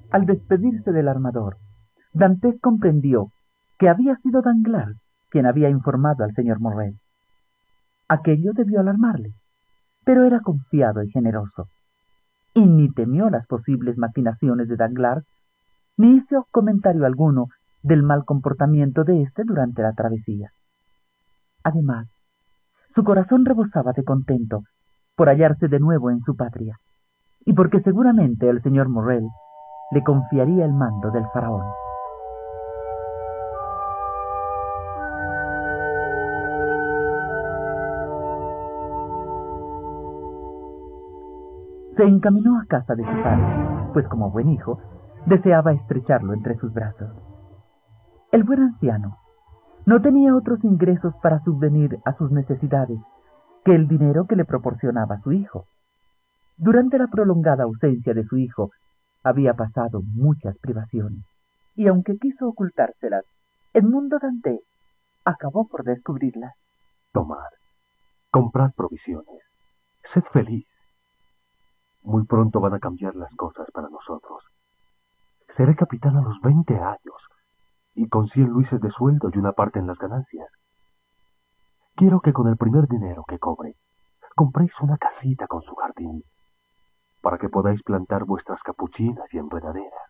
Al despedirse del armador, Dantès comprendió que había sido Danglars quien había informado al señor Morrel. Aquello debió alarmarle, pero era confiado y generoso, y ni temió las posibles maquinaciones de Danglars, ni hizo comentario alguno del mal comportamiento de éste durante la travesía. Además, su corazón rebosaba de contento por hallarse de nuevo en su patria, y porque seguramente el señor Morrel le confiaría el mando del faraón. Se encaminó a casa de su padre, pues como buen hijo, deseaba estrecharlo entre sus brazos. El buen anciano no tenía otros ingresos para subvenir a sus necesidades que el dinero que le proporcionaba su hijo. Durante la prolongada ausencia de su hijo, había pasado muchas privaciones, y aunque quiso ocultárselas, Edmundo Dantès acabó por descubrirlas. Tomad, comprad provisiones, sed feliz. Muy pronto van a cambiar las cosas para nosotros. Seré capitán a los 20 años, y con 100 luises de sueldo y una parte en las ganancias. Quiero que con el primer dinero que cobre, compréis una casita con su jardín, para que podáis plantar vuestras capuchinas y enredaderas.